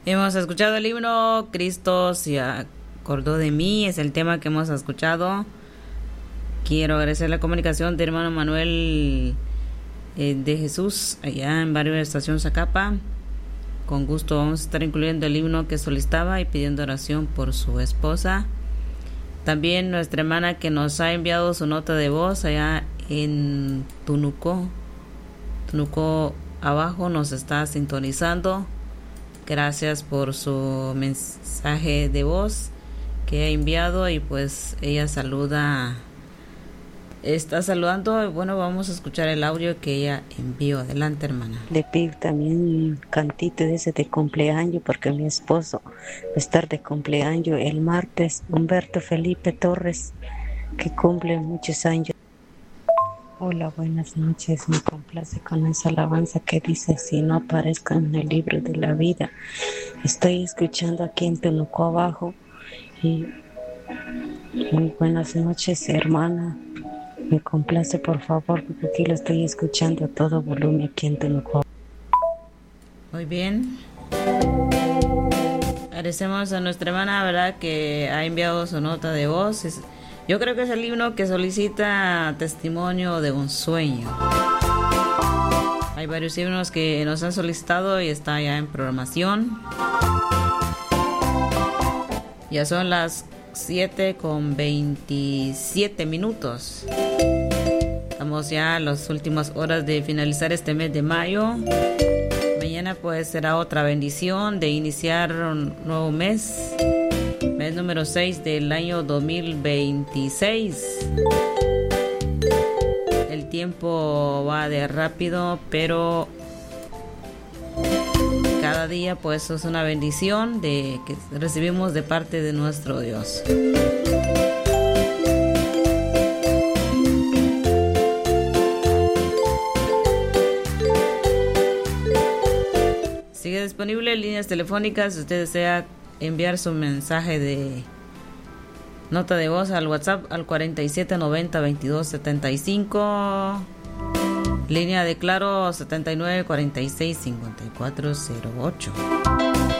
Hemos escuchado el himno Cristo se acordó de mí, es el tema que hemos escuchado. Quiero agradecer la comunicación de hermano Manuel de Jesús allá en Barrio de Estación Zacapa. Con gusto vamos a estar incluyendo el himno que solicitaba y pidiendo oración por su esposa. También nuestra hermana que nos ha enviado su nota de voz allá en Tunuco abajo nos está sintonizando. Gracias por su mensaje de voz que ha enviado y pues ella está saludando. Bueno, vamos a escuchar el audio que ella envió. Adelante, hermana. Le pido también un cantito de ese de cumpleaños porque mi esposo va a estar de cumpleaños el martes, Humberto Felipe Torres, que cumple muchos años. Hola, buenas noches. Me complace con esa alabanza que dice: si no aparezco en el libro de la vida. Estoy escuchando aquí en Temuco abajo y muy buenas noches, hermana. Me complace, por favor, porque aquí lo estoy escuchando a todo volumen aquí en Temuco. Muy bien. Agradecemos a nuestra hermana, ¿verdad?, que ha enviado su nota de voz. Yo creo que es el himno que solicita testimonio de un sueño. Hay varios himnos que nos han solicitado y está ya en programación. Ya son las 7:27. Estamos ya en las últimas horas de finalizar este mes de mayo. Mañana pues será otra bendición de iniciar un nuevo mes número 6 del año 2026. El tiempo va de rápido, pero cada día pues es una bendición que recibimos de parte de nuestro Dios. Sigue disponible líneas telefónicas si usted desea enviar su mensaje de nota de voz al WhatsApp al 4790-2275, línea de Claro 7946-5408.